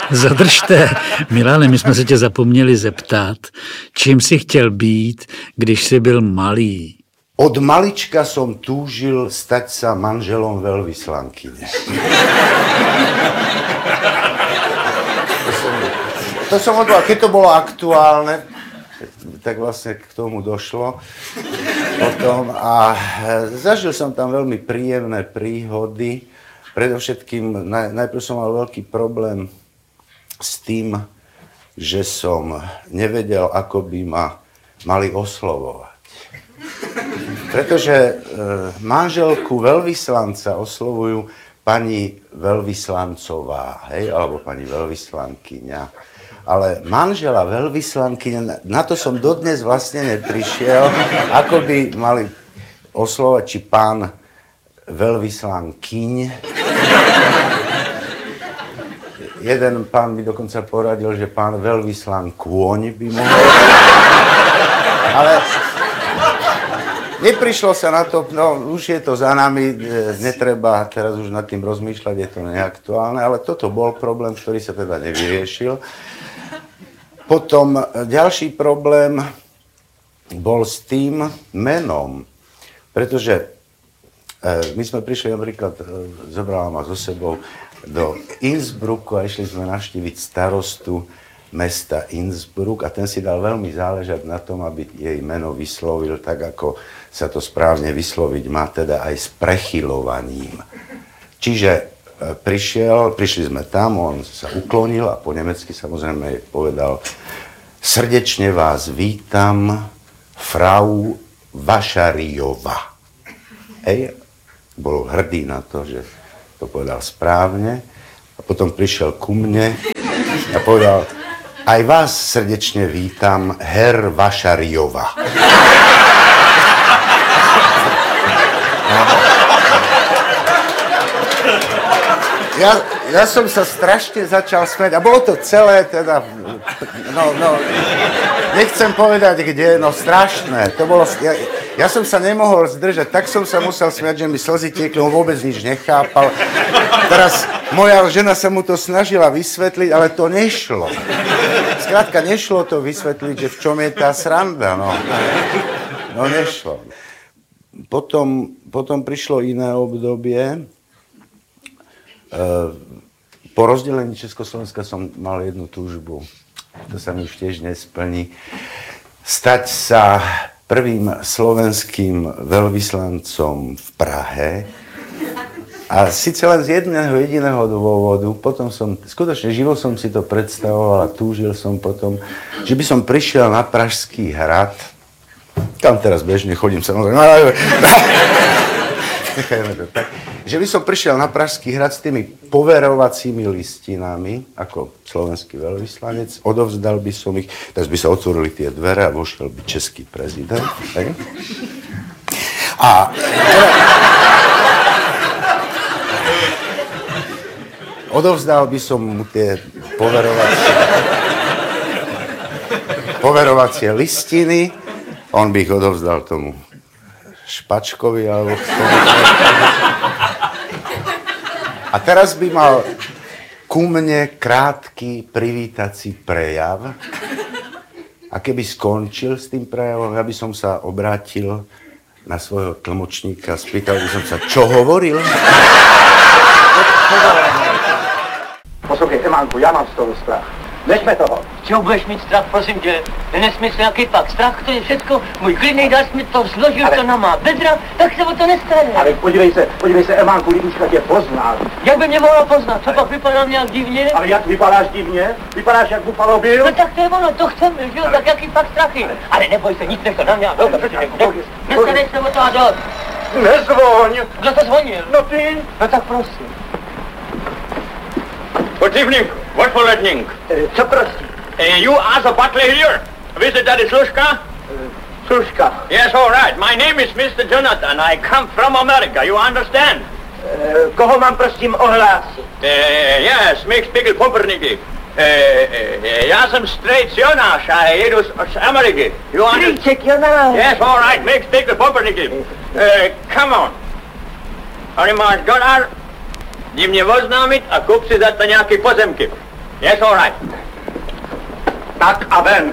Zadržte, Milane, my jsme se tě zapomněli zeptat, čím jsi chtěl být, když jsi byl malý? Od malička som túžil stať sa manželom veľvyslankyne. To som odval, keď to bolo aktuálne, tak vlastne k tomu došlo potom a zažil som tam veľmi príjemné príhody. Predovšetkým najprv som mal veľký problém s tým, že som nevedel, ako by ma mali oslovovať. Pretože manželku veľvyslanca oslovujú pani veľvyslancová, hej, alebo pani veľvyslankyňa. Ale manžela veľvyslankyňa, na to som dodnes vlastne neprišiel, ako by mali oslovať, či pán veľvyslankyň. Jeden pán mi dokonca poradil, že pán veľvyslankôň by mohol. Ale neprišlo sa na to, no už je to za nami, netreba teraz už nad tým rozmýšľať, je to neaktuálne, ale toto bol problém, ktorý sa teda nevyriešil. Potom ďalší problém bol s tým menom, pretože my sme prišli napríklad, zobrala ma so sebou do Innsbrucku a išli sme navštíviť starostu mesta Innsbruck a ten si dal veľmi záležať na tom, aby jej meno vyslovil tak, ako sa to správne vysloviť má, teda aj s prechyľovaním. Čiže prišli sme tam, on sa uklonil a po nemecky samozrejme jej povedal: srdečne vás vítam, Frau Vašariová. Bol hrdý na to, že to povedal správne a potom prišiel ku mne a povedal: aj vás srdečne vítam, Herr Vašariová. Ja som sa strašne začal smiať a bolo to celé teda, nechcem povedať kde, no strašné. To bolo, ja som sa nemohol zdržať, tak som sa musel smiať, že mi slzy tiekli, on vôbec nič nechápal. Teraz moja žena sa mu to snažila vysvetliť, ale to nešlo. Skrátka, nešlo to vysvetliť, že v čom je tá sranda, no nešlo. Potom prišlo iné obdobie. Po rozdelení Československa som mal jednu túžbu, to sa mi už tiež nesplní, stať sa prvým slovenským veľvyslancom v Prahe. A síce len z jedného jediného dôvodu, potom skutočne živo som si to predstavoval a túžil som potom, že by som prišiel na Pražský hrad, tam teraz bežne chodím samozrejme, nechajme to tak, že by som prišiel na Pražský hrad s tými poverovacími listinami, ako slovenský veľvyslanec, odovzdal by som ich, tak by sa otvorili tie dvere a vošiel by český prezident. Tak? A odovzdal by som mu tie poverovacie listiny, on by ich odovzdal tomu Špačkovi alebo a teraz by mal ku mne krátky privítací prejav a keby skončil s tým prejavom, ja by som sa obrátil na svojho tlmočníka a spýtal by som sa, čo hovoril? Poslouchej, Emánku, já mám z toho strach. Nechme toho. Čeho budeš mít strach, prosím tě? Nesmysl, jaký pak strach, to je všecko. Můj klidnej dáš mi to zložil, ale to na má bedra, tak se o to nestane. Ale podívej se, Emánku, Liduška tě poznal. Jak by mě mohla poznat? Co pak vypadám nějak divně? Ale jak vypadáš divně? Vypadáš jak Buffalo Bill? No tak to je ono, to chceme, že jo? Tak jaký pak strachy? Ale neboj se, nic nech to na mě. Nestanej se o to a dost. Nezvoň. Kdo to zvonil? No ty. No tak prosím. Good evening. What for lightning? Co prosím? You are the butler here. Visit that is Sluška? Sluška. Yes, all right. My name is Mr. Jonathan. I come from America. You understand? Koho mám prosím ohlásit? Yes, Mix Pickle Pumpernickel. Já jsem straight Jonáš a jedu z Ameriky. Strýček Jonáš. Yes, all right. Mix Pickle Pumpernickel. Come on. Tady máš $, jdi mě oznámit a kup si za to nějaký pozemky. Yes, all right. Tak a ven.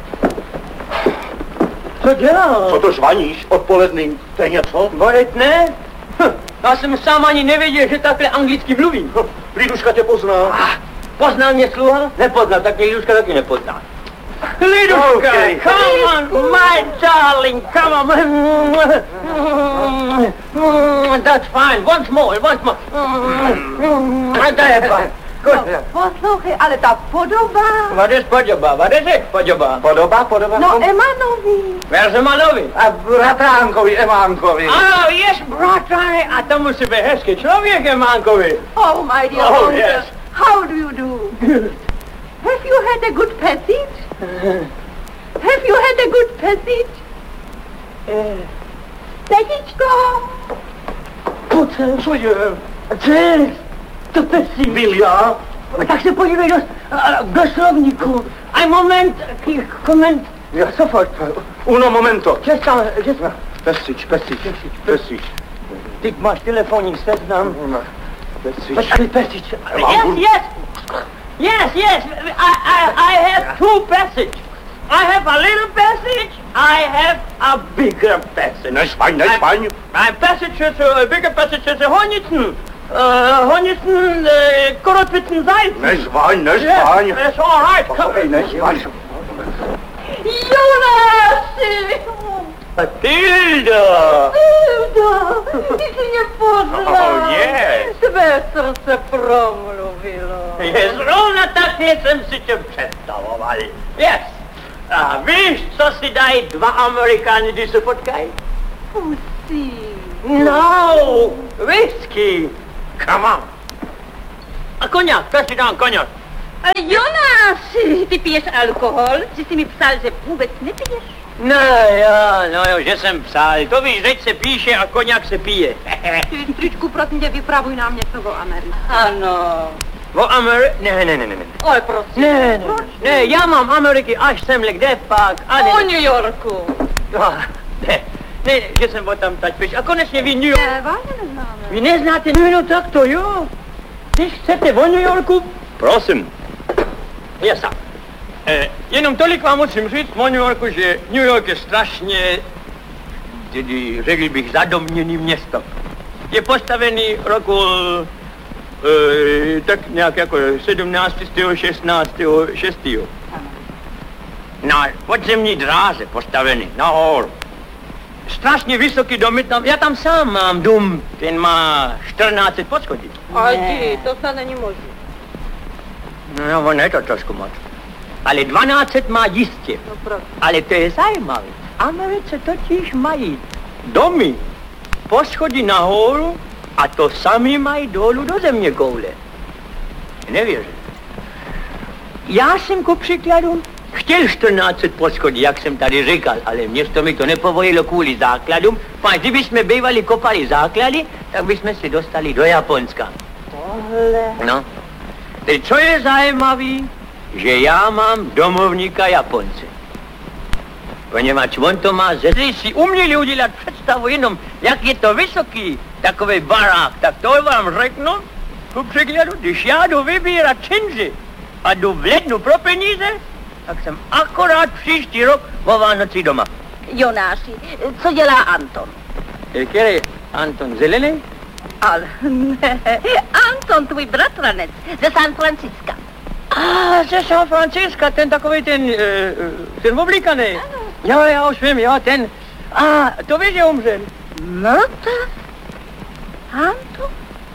Co dělal? Co to žvaníš odpoledným? To je něco? Boret ne? Já jsem sám ani nevěděl, že takhle anglicky mluvím. Liduška tě pozná. Poznal mě sluha? Nepoznal, tak mě Liduška taky nepozná. Liduška, Okay. come on, my darling, come on. That's fine, once more. To je fajn. Poslouchej, ale ta podoba... What is podoba? What is it, podoba? Podoba? No, Emanovi. Where's Emanovi? A bratránkovi, Emánkovi. Oh, yes, bratranci. A to musí být hezký člověk, Emánkovi. Oh, my dear Oh, uncle. yes. How do you do? Have you had a good passage? Tetičko! Co je? Ty, to pesí. Byl já? Tak se podívej do slovníku. A koment. Ja, sofort. Uno momento. Že tam. Pesič. Ty máš telefonní seznam. Pesič. Počkej, pesič. Mám Yes. I have two passage. I have a little passage. I have a bigger passage. Nešpaň. My passage is a bigger passage is a Honnitzen, Korotwitzen Salz. Nešpaň. Yes, that's all right. Poslouchej, nešpaň. Jonasi! Matilda! Hilda, ty jsi mě poznala. Oh, yes. Tvé srdce promluvilo. Je zrovna tak, jak jsem si tě představoval. Yes. A víš, co si dají dva Amerikáni, když se potkají? Pusí. No, whisky. Come on. A koněk, to si dám koněk. Ale Jonáši, ty piješ alkohol? Že jsi mi psal, že vůbec nepiješ? No jo, že jsem psal. To víš, řeč se píše a koněk se pije. Stričku, prosím tě, vypravuj nám něco o Americe. Ano. O Americe? Ne. Ale prosím. Ne, já mám Ameriky až semhle, kde pak? O New Yorku. Ne, že jsem o tam tať pryč. A konečně vy New York. Ne, vážně neznáme. Vy neznáte New York, tak to jo. Když chcete o New Yorku, prosím. Jesa. Jenom tolik vám musím říct o New Yorku, že New York je strašně, tedy řekl bych, zadomněný město. Je postavený roku tak nějak jako 17. 16. 6. Na podzemní dráze postavený, nahoru. Strašně vysoký domy tam, já tam sám mám dům, ten má 14 poschodí. Ale ty, to snad není možné. No, ono je to trošku moc. Ale 12 má jistě. No proč? Ale to je zajímavé. Americe totiž mají domy, poschodí nahoru a to sami mají dolů do země koule. Nevěřím. Já jsem ku příkladu chtěl 14 poschodí, jak jsem tady říkal, ale město mi to nepovolilo kvůli základům. Pak kdybychom bývali kopali základy, tak bychom se dostali do Japonska. No. Teď co je zajímavý, že já mám domovníka Japonce. Poněvadž on to má ze si uměli udělat představu jenom, jak je to vysoký takový barák, tak to vám řeknu, ku příkladu, když já jdu vybírat činži a jdu v lednu pro peníze, tak jsem akorát příští rok o Vánoci doma. Jonáši, co dělá Anton? Který Anton Zelený? Ale ne, Anton, tvůj bratranec ze San Francisca. Ze San Francisca, ten takový ten oblíkaný. Jo, já už vím, jo, ten. To víš, že umřel. No tak, Anton?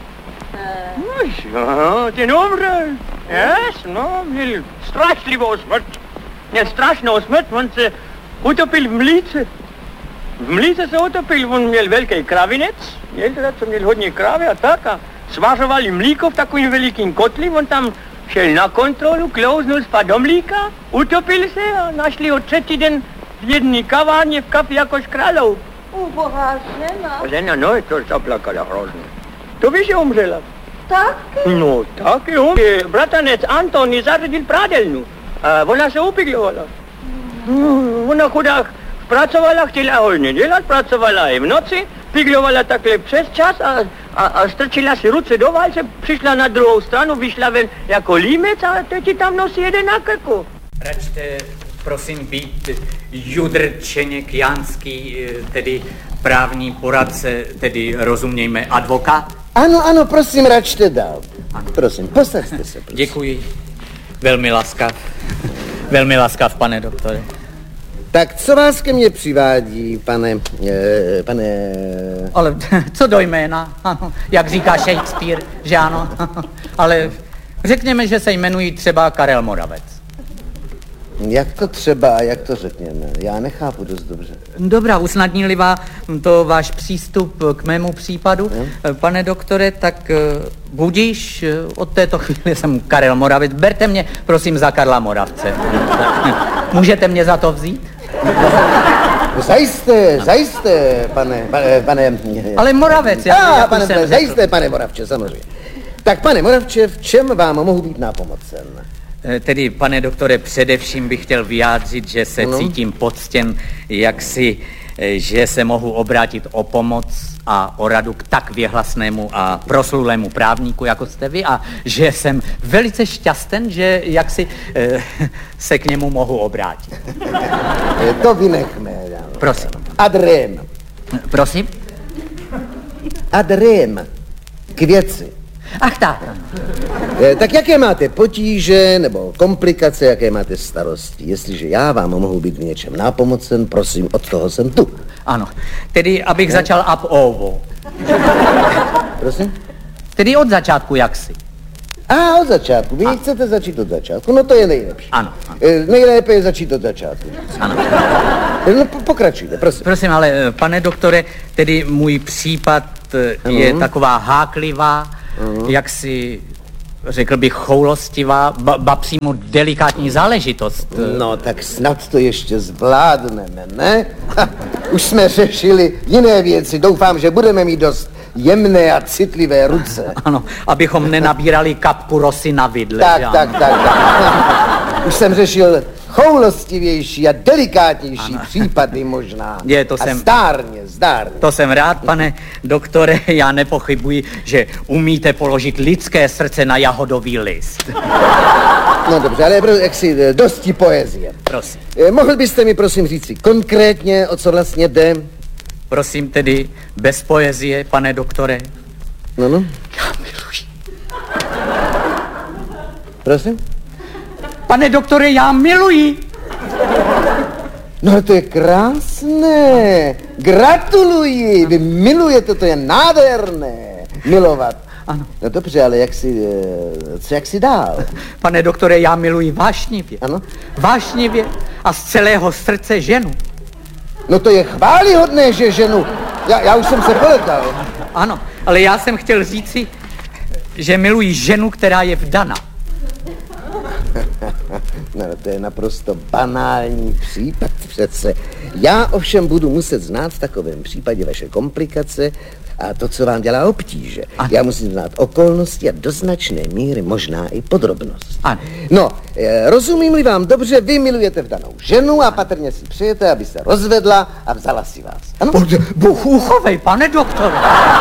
Jo, ten umřel. Yes, no, měl strašlivou smrt. Měl strašnou smrt, on se utopil v mlíce. V mlíce se utopil, on měl velký kravinec, měl hodně krávy a tak a svařovali mlíko v takovým velikým kotli, on tam šel na kontrolu, klouznul spad do mlíka, utopil se a našli ho třetí den v jedné kavárně v kafi jakož králou. Ubohá žena. Žena, no, to zaplakala hrozně. To víš, že umřela? Taky? No, taky bratranec Anton ji zařadil prádelnu a ona se upiglovala. Ona chudák pracovala, chtěla hodně dělat, pracovala i v noci, piglovala takhle přes čas a a strčila si ruce do válce, přišla na druhou stranu, vyšla ven jako límec a teď ti tam nosí jeden na krku. Račte, prosím, být Judr Čeněk Jánský, tedy právní poradce, tedy rozumějme advokát? Ano, prosím, račte dál. Ano. Prosím, posaďte se, prosím. Děkuji. Velmi laskav, pane doktore. Tak co vás ke mně přivádí, pane... Ale co do jména, ano, jak říká Shakespeare, že ano, ale řekněme, že se jmenují třeba Karel Moravec. Jak to třeba, jak to řekněme? Já nechápu dost dobře. Dobrá, usnadní-li vám to váš přístup k mému případu, pane doktore, tak budíš, od této chvíli jsem Karel Moravec, berte mě, prosím, za Karla Moravce. Můžete mě za to vzít? Zajisté, pane... Ale Moravec, zajisté, pane Moravče, samozřejmě. Tak, pane Moravče, v čem vám mohu být nápomocen? Tedy, pane doktore, především bych chtěl vyjádřit, že se cítím poctěn, že se mohu obrátit o pomoc a o radu k tak věhlasnému a proslulému právníku, jako jste vy, a že jsem velice šťasten, že se k němu mohu obrátit. To vynechme. Prosím. Ad rem. Prosím? Ad rem. K věci. Ach tak. Tak jaké máte potíže nebo komplikace, jaké máte starosti? Jestliže já vám mohu být v něčem nápomocen, prosím, od toho jsem tu. Ano, tedy abych začal ab ovo. Prosím? Tedy od začátku jaksi. Od začátku. Vy chcete začít od začátku? No to je nejlepší. Ano. Nejlépe je začít od začátku. Ano. No pokračujte, prosím. Prosím, ale pane doktore, tedy můj případ je taková háklivá, řekl bych choulostivá, ba přímo delikátní záležitost. No tak snad to ještě zvládneme, ne? Už jsme řešili jiné věci, doufám, že budeme mít dost jemné a citlivé ruce. Ano, abychom nenabírali kapku rosy na vidle. Tak. Už jsem řešil choulostivější a delikátnější případy možná. Zdárně. To jsem rád, pane doktore, já nepochybuji, že umíte položit lidské srdce na jahodový list. No dobře, ale jaksi dosti poezie. Prosím. Mohl byste mi prosím říci konkrétně, o co vlastně jde? Prosím tedy, bez poezie, pane doktore. No. Já miluji. Prosím? Pane doktore, já miluji. No to je krásné. Gratuluji. Vy milujete, to je nádherné. Milovat. Ano. No dobře, ale jak si dál? Pane doktore, já miluji vášnivě. Ano? Vášnivě a z celého srdce ženu. No to je chválihodné, že ženu. Já už jsem se poletal. Ano, ale já jsem chtěl říci, že miluji ženu, která je vdana. No, to je naprosto banální případ přece. Já ovšem budu muset znát v takovém případě vaše komplikace a to, co vám dělá obtíže. Ano. Já musím znát okolnosti a do značné míry možná i podrobnost. Ano. No, rozumím-li vám dobře, vy milujete vdanou ženu a patrně si přejete, aby se rozvedla a vzala si vás. Ano? Bůh uchovej, pane doktore.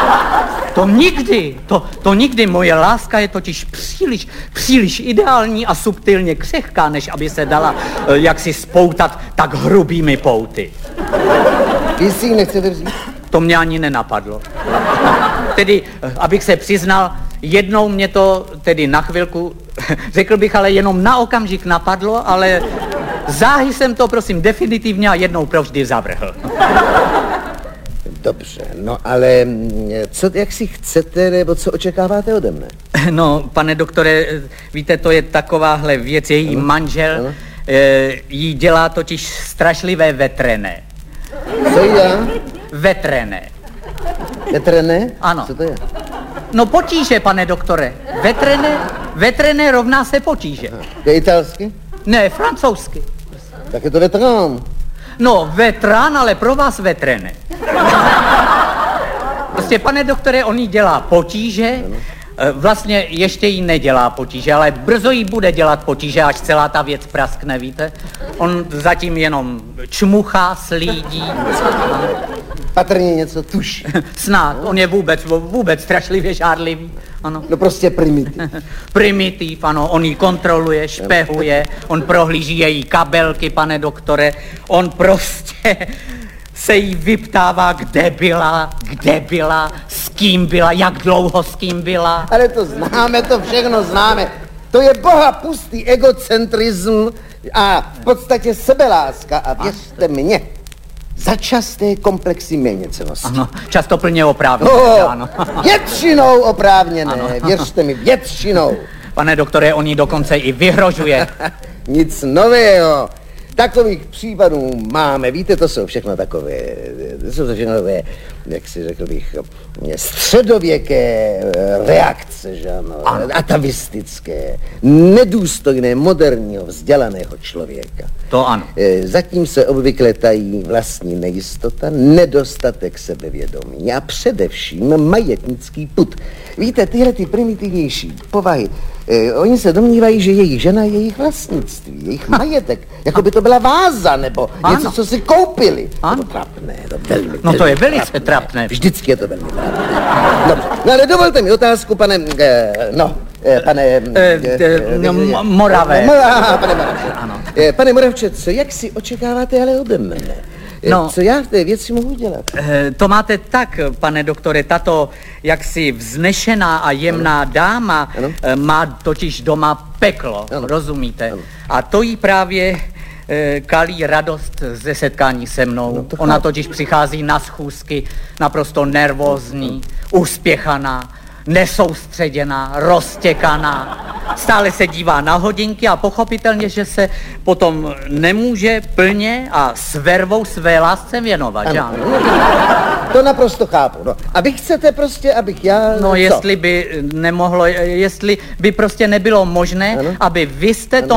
To nikdy, moje láska je totiž příliš ideální a subtilně křehká, než aby se dala jaksi spoutat tak hrubými pouty. Vy si ji nechcete vzít? To mě ani nenapadlo. Tedy, abych se přiznal, jednou mě to tedy na chvilku, řekl bych, ale jenom na okamžik napadlo, ale záhy jsem to, prosím, definitivně a jednou provždy zavrhl. Dobře, no ale jak si chcete, nebo co očekáváte ode mne? No, pane doktore, víte, to je takováhle věc, její manžel jí dělá totiž strašlivé vetrené. Co já? Vetrené. Vetrené? Ano. Co to je? No potíže, pane doktore. Vetrené rovná se potíže. Je italsky? Ne, francouzsky. Tak je to vetrán. No, vetrán, ale pro vás vetrené. Prostě, pane doktore, on jí dělá potíže, vlastně ještě jí nedělá potíže, ale brzo jí bude dělat potíže, až celá ta věc praskne, víte? On zatím jenom čmuchá, slídí. patrně něco tuší. Snad, on je vůbec strašlivě žárlivý. Ano. No prostě primitiv. Primitiv, ano, on ji kontroluje, špehuje, on prohlíží její kabelky, pane doktore, on prostě se jí vyptává, kde byla, s kým byla, jak dlouho s kým byla. Ale to známe, to všechno známe. To je boha pustý egocentrism a v podstatě sebeláska a věřte mě, začasté komplexy méněcennosti. Ano, často plně oprávněné, ano. Většinou oprávněné, ano. Věřte mi, většinou. Pane doktore, on jí dokonce i vyhrožuje. Nic nového. Takových případů máme, víte, to jsou všechno takové, jak si řekl bych, středověké reakce, že ano, atavistické, nedůstojné moderního vzdělaného člověka. To ano. Zatím se obvykle tají vlastní nejistota, nedostatek sebevědomí a především majetnický pud. Víte, tyhle ty primitivnější povahy, oni se domnívají, že jejich žena je jejich vlastnictví, jejich majetek, jako by to byla váza, nebo něco, co si koupili. Ano. To trapné, to velmi, no to je velice trapné. Vždycky je to velmi trapné. No, ale dovolte mi otázku, pane, Moravé. Pane Moravče. Ano. Pane Moravče, co jak si očekáváte ale ode mne? No, co já v té věci mohu dělat? To máte tak, pane doktore, tato jaksi vznešená a jemná dáma má totiž doma peklo, rozumíte? Ano. A to jí právě kalí radost ze setkání se mnou. No ona totiž přichází na schůzky naprosto nervózní, uspěchaná, nesoustředěná, roztěkaná. Stále se dívá na hodinky a pochopitelně, že se potom nemůže plně a s vervou své lásce věnovat. Ano. To naprosto chápu. No. A vy chcete prostě, abych já... No, jestli by nemohlo, jestli by prostě nebylo možné, aby vy jste to